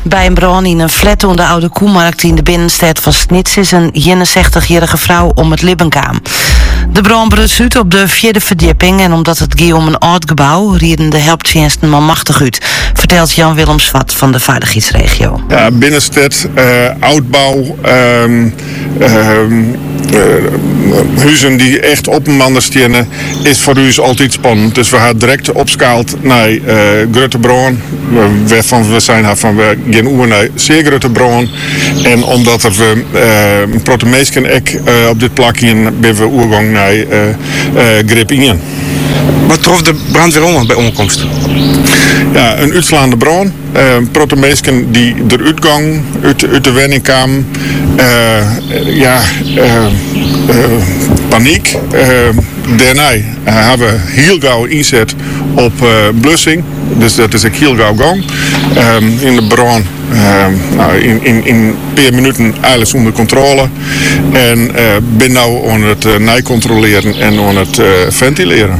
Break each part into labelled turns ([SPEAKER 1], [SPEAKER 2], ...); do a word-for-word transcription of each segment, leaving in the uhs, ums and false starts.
[SPEAKER 1] Bij een brand in een flat onder de Oude Koemarkt in de binnenstad van Snits is een eenenzestigjarige vrouw om het libbenkaam. De brand brust uit op de vierde verdieping en omdat het ging om een oud gebouw rieden de helpdiensten maar machtig uit, vertelt Jan Willem Swat van de veiligheidsregio.
[SPEAKER 2] Ja, binnenstad, uh, oudbouw, um, um, uh, huizen die echt op een man stenen, is voor u altijd spannend. Dus we gaan direct opschaald naar uh, grote brand, waarvan we zijn van we gaan oer naar zeer grote brand. En omdat er we uh, een protomeesken ek uh, op dit plakje ben we oergang naar uh, uh, grip in.
[SPEAKER 3] Wat trof de brandweer om bij omkomst?
[SPEAKER 2] Ja, een uitslaande brand. Uh, protomeesken die eruit gang, uit, uit de wenning kwamen. Uh, ja, uh, uh, paniek. Uh, daarna uh, hebben we heel gauw inzet op uh, blussing. Dus dat is een heel gauw gang. Um, in de brand. Uh, nou, in, in, in een paar minuten alles onder controle. En uh, ben nou aan het uh, nijcontroleren en aan het uh, ventileren.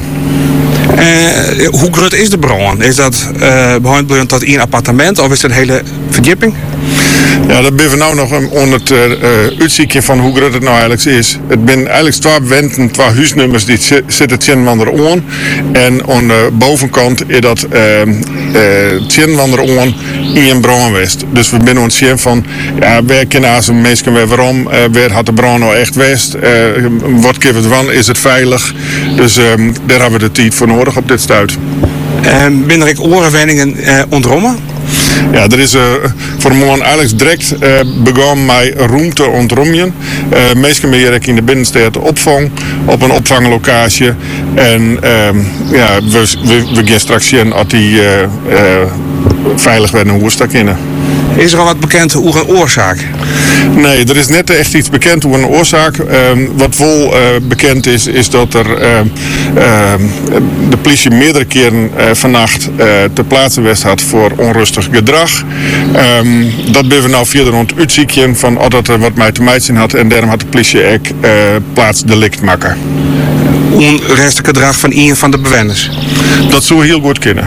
[SPEAKER 3] Uh, hoe groot is de brand? Is dat uh, behoorlijk tot één appartement of is dat een hele verdieping?
[SPEAKER 2] Ja, dat ben we nou nog aan het uh, uitzieken van hoe groot het nou eigenlijk is. Het zijn eigenlijk twee wenten, twee huisnummers die zitten tien wander aan. En aan de bovenkant is dat uh, uh, tien wander aan in een brandwest. Dus we zijn aan het zien van, ja, waar kennen ze mensen weer waarom? Uh, waar had de brand nou echt west? Uh, wat geeft het van? Is het veilig? Dus uh, daar hebben we de tijd voor nodig op dit stuit.
[SPEAKER 3] Uh, binnen ik orenwenningen uh, ontrommen?
[SPEAKER 2] Ja, er is uh, voor een moment eigenlijk direct uh, begonnen met ruimte ontrommen. Uh, meestal meer in de binnenstad opvang op een opvanglocatie. En uh, ja, we, we, we gaan straks zien of die uh, uh, veilig werden hoe stak in.
[SPEAKER 3] Is er al wat bekend over een oorzaak?
[SPEAKER 2] Nee, er is net echt iets bekend over een oorzaak. Uh, wat wel uh, bekend is, is dat er uh, uh, de politie meerdere keren uh, vannacht uh, ter plaatse was had voor onrustig gedrag. Um, dat ben we nou verder rond uitzieken van of dat er wat mee te maken had en daarom had de politie ook uh, plaatsdelict maken.
[SPEAKER 3] Onrustig gedrag van een van de bewoners?
[SPEAKER 2] Dat zou heel goed kunnen.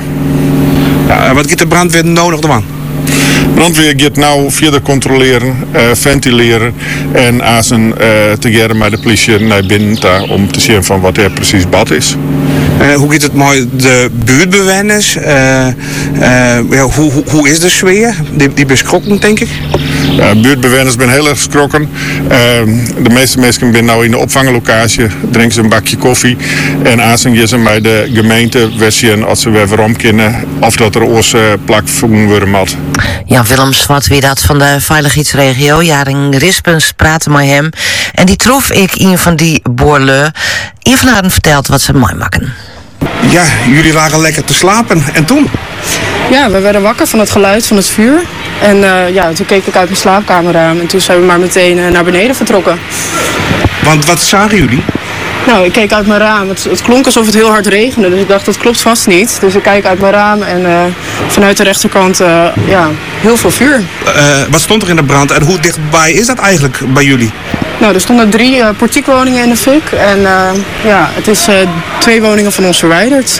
[SPEAKER 3] Ja, wat gaat de brandweer nodig dan?
[SPEAKER 2] Brandweer gaat nou verder controleren, uh, ventileren en als een uh, te geren met de politie naar binnen ta, om te zien van wat er precies bad is.
[SPEAKER 3] Uh, hoe gaat het met de buurtbewoners? Uh, uh, ja, hoe, hoe, hoe is de sfeer? Die, die beschrokken, denk ik?
[SPEAKER 2] Uh, buurtbewoners zijn heel erg geschrokken. Uh, de meeste mensen zijn nou in de opvanglocatie, drinken ze een bakje koffie en aanzien ze bij de gemeente zien als ze weer waarom kunnen of dat er oors uh, plak voegen worden had.
[SPEAKER 1] Jan Willem Swat weer dat van de veiligheidsregio. Jaring Rispens praatte met hem en die trof ik een van die boerlui. Een van hen vertelt wat ze mooi maken.
[SPEAKER 3] Ja, jullie lagen lekker te slapen. En toen?
[SPEAKER 4] Ja, we werden wakker van het geluid van het vuur. En uh, ja, toen keek ik uit mijn slaapkamerraam en toen zijn we maar meteen uh, naar beneden vertrokken.
[SPEAKER 3] Want wat zagen jullie?
[SPEAKER 4] Nou, ik keek uit mijn raam. Het, het klonk alsof het heel hard regende, dus ik dacht dat klopt vast niet. Dus ik kijk uit mijn raam en uh, vanuit de rechterkant uh, ja, heel veel vuur.
[SPEAKER 3] Uh, wat stond er in de brand en hoe dichtbij is dat eigenlijk bij jullie?
[SPEAKER 4] Nou, er stonden drie uh, portiekwoningen in de fik en uh, ja, het is uh, twee woningen van ons verwijderd.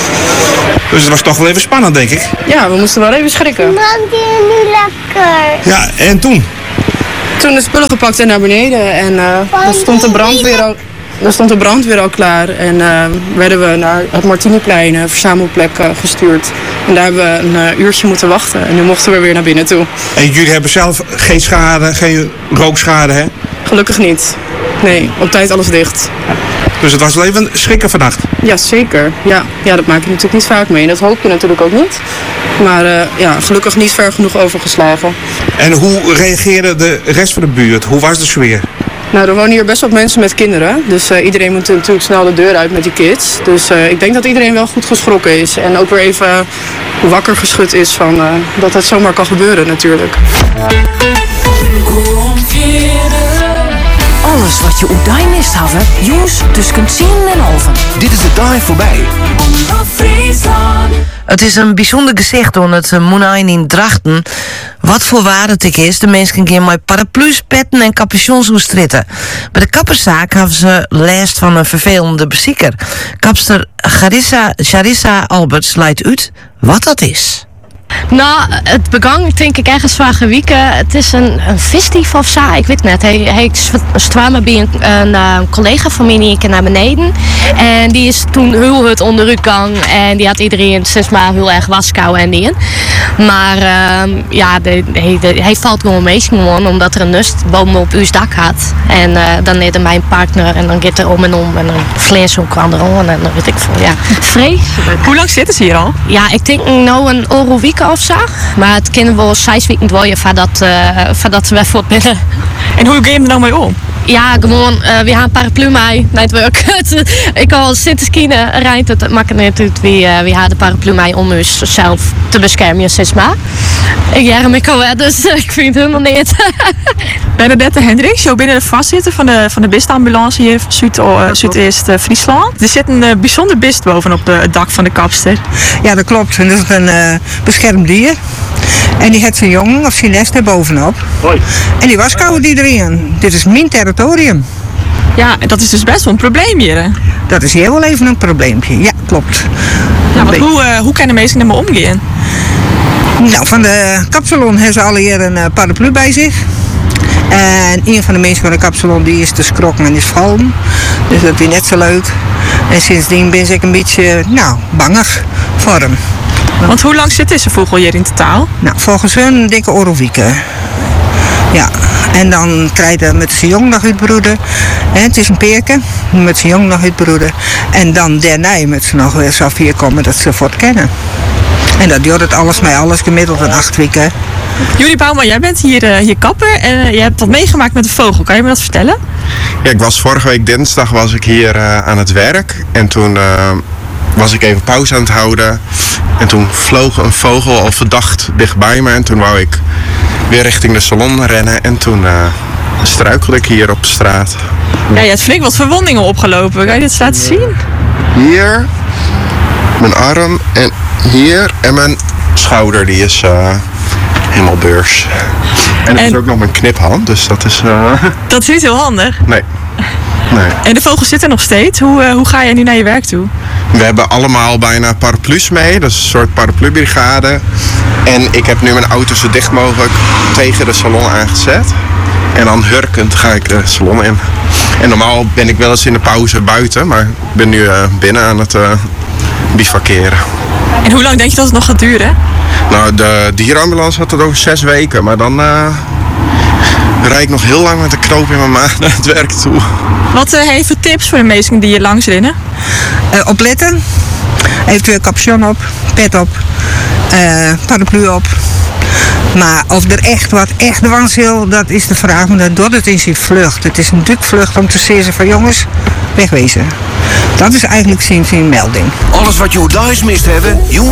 [SPEAKER 3] Dus het was toch wel even spannend, denk ik?
[SPEAKER 4] Ja, we moesten wel even schrikken.
[SPEAKER 5] Brandt hier nu lekker?
[SPEAKER 3] Ja, en toen?
[SPEAKER 4] Toen de spullen gepakt en naar beneden en uh, daar stond de brandweer al... Daar stond de brandweer al klaar en uh, werden we naar het Martiniplein, een verzamelplek, uh, gestuurd. En daar hebben we een uh, uurtje moeten wachten en nu mochten we weer naar binnen toe.
[SPEAKER 3] En jullie hebben zelf geen schade, geen rookschade, hè?
[SPEAKER 4] Gelukkig niet. Nee, op tijd alles dicht.
[SPEAKER 3] Dus het was wel even schrikken vannacht?
[SPEAKER 4] Ja, zeker. Ja, ja, dat maak je natuurlijk niet vaak mee en dat hoop je natuurlijk ook niet. Maar uh, ja, gelukkig niet ver genoeg overgeslagen.
[SPEAKER 3] En hoe reageerde de rest van de buurt? Hoe was de sfeer?
[SPEAKER 4] Nou, er wonen hier best wat mensen met kinderen. Dus uh, iedereen moet natuurlijk snel de deur uit met die kids. Dus uh, ik denk dat iedereen wel goed geschrokken is. En ook weer even uh, wakker geschud is van uh, dat het zomaar kan gebeuren natuurlijk.
[SPEAKER 6] Alles wat je uit mist hebben, jongens, tussen tien en half.
[SPEAKER 7] Dit is de dag voorbij.
[SPEAKER 1] Het is een bijzonder gezicht door het Moenain in Drachten. Wat voor waarde het is, de mensen gaan met paraplu's, petten en capuchons oestritten. Bij de kapperszaak hebben ze last van een vervelende bezieker. Kapster Charissa, Charissa Alberts leidt uit wat dat is.
[SPEAKER 7] Nou, het begon denk ik ergens vorige week. Het is een, een festival of zo, ik weet net. Hij, hij kwam bij een, een uh, collega van mij een keer naar beneden. En die is toen heel het onderuit gegaan. En die had iedereen zeg maar heel erg waskou en die. Maar uh, ja, de, de, de, hij valt gewoon mee gewoon omdat er een nust bovenop uw dak had. En uh, dan is er mijn partner en dan gaat er om en om en dan vlees ook aan de rond en dan weet ik veel. Ja, vreselijk.
[SPEAKER 8] Hoe lang zitten ze hier al?
[SPEAKER 7] Ja, ik denk nou een euro week of zo. Maar het kunnen wel zes weken worden voordat, uh, voordat we voor binnen.
[SPEAKER 8] En hoe ga je er nou mee om?
[SPEAKER 7] Ja, gewoon, uh, we hebben een paraplu mee naar het werk. Ik al sinds kine rijdt het, het maakt niet uit wie, uh, wie had de paraplu mee om onszelf te beschermen, zeg maar. Ik jaren me al wel, dus ik vind het helemaal niet.
[SPEAKER 8] Bernadette Hendricks, jou binnen de vastzitten van de, van de bistambulance hier van Zuid, uh, Zuidoost-Friesland. Er zit een uh, bijzonder bist bovenop uh, het dak van de kapster.
[SPEAKER 9] Ja, dat klopt. En dat is een uh, beschermd dier. En die heeft zijn jongen of zijn nest er bovenop. Hoi. En die waskouwen die erin. Dit is mijn territorium.
[SPEAKER 8] Ja, dat is dus best wel een probleem hier. Hè?
[SPEAKER 9] Dat is heel wel even een probleempje. Ja, klopt.
[SPEAKER 8] Ja, want hoe, uh, hoe kan de mensen ermee omgaan?
[SPEAKER 9] Nou, van de kapsalon hebben ze alle hier een uh, paraplu bij zich. En een van de mensen van de kapsalon die is te schrokken en is vallen. Dus dat is net zo leuk. En sindsdien ben ik een beetje, nou, bangig voor hem.
[SPEAKER 8] Want hoe lang zit deze vogel hier in totaal?
[SPEAKER 9] Nou, volgens hun een dikke oorwieken. Ja, en dan krijg je met zijn jong nog uitbroeden. Het is een peerke, met zijn jong nog uitbroeden. En dan daarna met ze nog weer zo vier komen dat ze voor het kennen. En dat duurt het alles met alles gemiddeld een acht weken.
[SPEAKER 8] Juri Bouwman, jij bent hier, uh, hier kapper en uh, je hebt wat meegemaakt met de vogel. Kan je me dat vertellen?
[SPEAKER 10] Ja, ik was vorige week dinsdag was ik hier uh, aan het werk. En toen uh, was ik even pauze aan het houden. En toen vloog een vogel al verdacht dichtbij me. En toen wou ik weer richting de salon rennen. En toen uh, struikelde ik hier op de straat.
[SPEAKER 8] Ja, je hebt flink wat verwondingen opgelopen. Kan je dit laten zien?
[SPEAKER 10] Hier, mijn arm en hier. En mijn schouder, die is uh, helemaal beurs. En er is ook nog mijn kniphand, dus dat is... Uh...
[SPEAKER 8] Dat is niet heel handig.
[SPEAKER 10] Nee. Nee.
[SPEAKER 8] En de vogel zit er nog steeds. Hoe, uh, hoe ga je nu naar je werk toe?
[SPEAKER 10] We hebben allemaal bijna paraplu's mee. Dat is een soort paraplubrigade. En ik heb nu mijn auto zo dicht mogelijk tegen de salon aangezet. En dan hurkend ga ik de salon in. En normaal ben ik wel eens in de pauze buiten. Maar ik ben nu uh, binnen aan het uh, bivakeren.
[SPEAKER 8] En hoe lang denk je dat het nog gaat duren?
[SPEAKER 10] Nou, de dierenambulance had het over zes weken. Maar dan... Uh, rijd ik nog heel lang met de knoop in mijn maag naar het werk toe.
[SPEAKER 8] Wat uh, heeft voor tips voor de mensen die hier langs rennen?
[SPEAKER 9] Uh, opletten. Eventueel capuchon op, pet op, uh, paraplu op. Maar of er echt wat echt dwars wil, dat is de vraag. Maar dat doet het in zijn vlucht. Het is een dukvlucht om te zeggen van jongens, wegwezen. Dat is eigenlijk zijn, zijn melding.
[SPEAKER 11] Alles wat je thuis mist hebben, jongens.